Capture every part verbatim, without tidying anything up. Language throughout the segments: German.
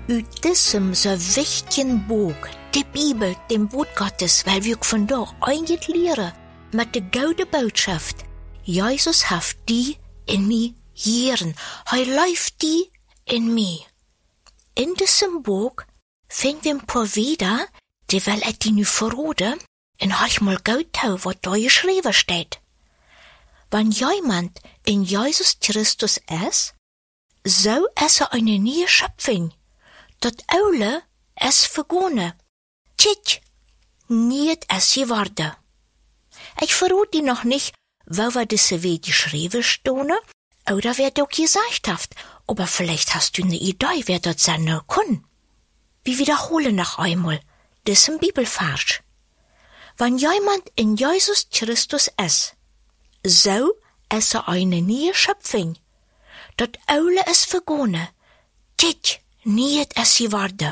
Uit diesem so wichtigen Buch, die Bibel, dem Wort Gottes, weil wir von da eigentlich lehren, mit der guten Botschaft, Jesus hat die in mir Jeren, hij läuft die in mir. In diesem Buch finden wir ein paar wieder, die will ich die nu verraten, und hab ich mal gut hau, was da geschrieben steht. Wenn jemand in Jesus Christus ist, so ist er eine neue Schöpfung. Das Aule ist vergangen. Tschit, nicht ist geworden. Ich verrate dir noch nicht, wo wir diese Wege geschrieben stehen, oder wer das gesagt hat. Aber vielleicht hast du eine Idee, wer das sein kann. Wir wiederholen noch einmal diesen Bibelvers. Wenn jemand in Jesus Christus ist, so ist er eine neue Schöpfung. Das Aule ist vergangen. Tschit, niet ist geworden.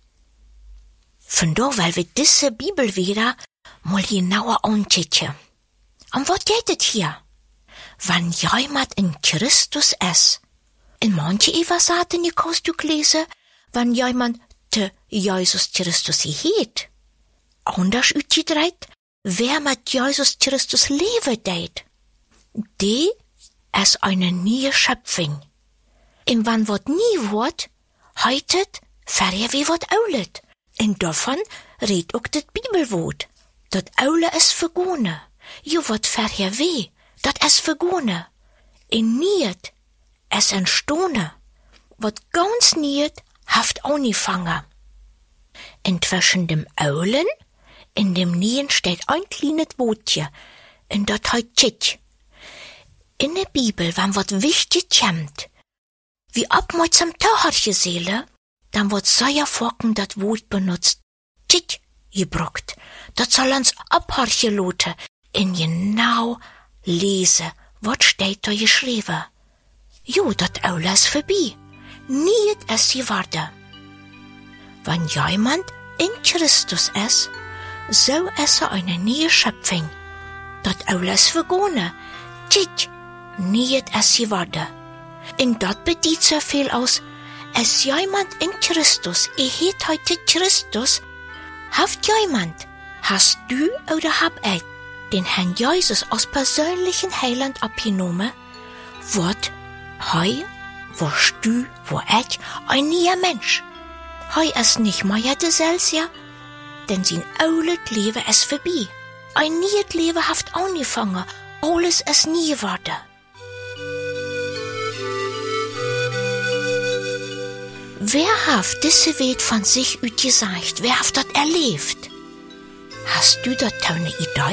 Von da, weil wir diese Bibel wieder mal genauer anschauen. Und was geht es hier? Wenn jemand in Christus ist, in manche Übersetzungen kannst du lesen, wenn jemand zu Jesus Christus geht. Anders ausgedrückt, wer mit Jesus Christus leben tät, die ist eine neue Schöpfung. Und wenn was nie wird, heitet, verre wie wat oulet. Und davon redt auch das Bibelwort. Das Aule ist vergangen. Jo, wat verre weh, das ist vergangen. Und niet ist entstanden. Wat ganz niet haft angefangen. Inzwischen dem Aulen, in dem Nien steht ein kleines Wortchen, und das heißt Tschit. In der Bibel, wenn wat wichtig kommt, wie ab mal zum Taucherche Seele, dann wird sehr vorken das Wort benutzt, Tschit, gebrockt. Das soll uns abhorchen lote, in genau lesen, was steht da geschrieben. Jo, das Aule ist vorbei. Niet ist geworden. Wenn jemand in Christus ist, so ist er eine neue Schöpfung. Das Aule ist vergangen. Tschit, niet ist geworden. Und das bedeutet so viel aus, als jemand in Christus, er hat heute Christus, haft jemand, hast du oder hab ich den Herrn Jesus als persönlichen Heiland abgenommen, wird hei, wirst du, wo ich, ein neuer Mensch. Hei ist nicht mehr derselbe, denn sein altes Leben ist vorbei. Ein neues Leben haft angefangen, alles ist nie geworden. Wer hat diese Welt von sich ut gesagt? Wer hat das erlebt? Hast du da eine Idee?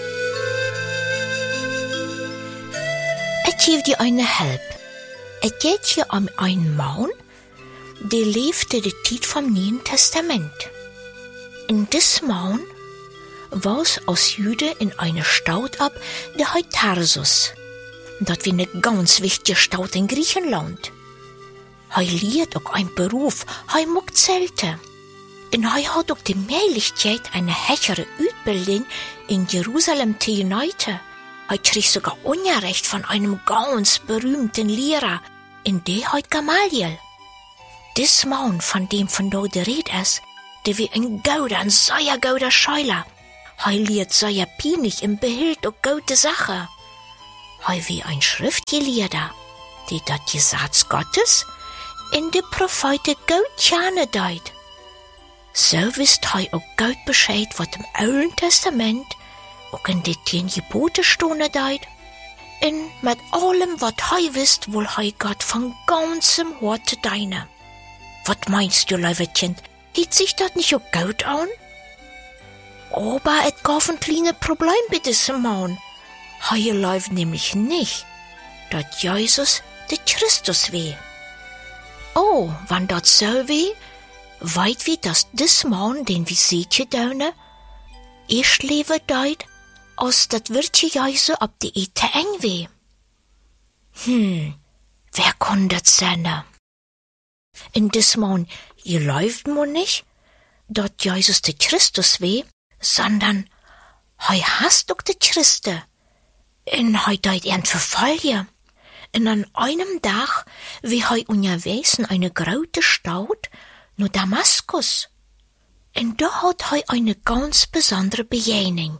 Ich gebe dir eine Hilfe. Es geht hier um einen Mann, der lebte die Zeit vom Neuen Testament. In diesem Mann war es aus Jude in eine Stadt ab, der heißt Tarsus. Das war eine ganz wichtige Stadt in Griechenland. Er lehrt auch einen Beruf, er mag Zelte. Und er hat auch die Möglichkeit, eine höhere Ausbildung in Jerusalem zu genießen. Er kriegt sogar Unrecht von einem ganz berühmten Lehrer, in der heißt Gamaliel. Dis Mann, von dem von dort die Rede ist, der wie ein Gauder, ein sehr gauder Scheuler. Er lehrt sehr peinlich und behält auch gute Sachen. Er wie ein Schriftgelehrter, der das Gesetz Gottes in die Propheten gut tjane deut. So wisst hei auch gut Bescheid, was im Alten Testament auch in die zehn Gebote stone deut. Und mit allem, was hei wisst, wohl hei Gott von ganzem Hort deine. Was meinst du, Leiwetchen, hielt sich das nicht auch gut an? Aber et gab ein kleines Problem mit diesem Mann. Hei läuft nämlich nicht, dass Jesus der Christus weh. Oh, wann dat so weh, weit wie das dis Mann, den wir sehtje daune, erst lebe deut, als dat wirtje Jesu ab die Ete eng weh. Hm, wer kann dat sein? In dis Mann, ihr läuft mo nicht, dat Jesus der Christus weh, sondern hei hast doch der Christe, in hei deut ern verfallen. Und an einem Tag, wie hei unterwegs in eine große Stadt, nur Damaskus. Und da hat er eine ganz besondere Begegnung.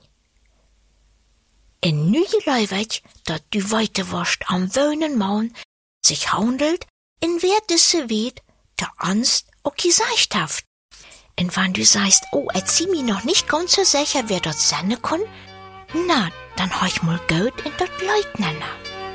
En nu geluid dat du weiter warst am wonen Maun sich handelt, in wer diese weet, der Angst auch gesagt haft. Und wenn du sagst, oh, erzähl mir noch nicht ganz so sicher, wer dort sein kann, na, dann hab ich mal gut in dort Leut nennen.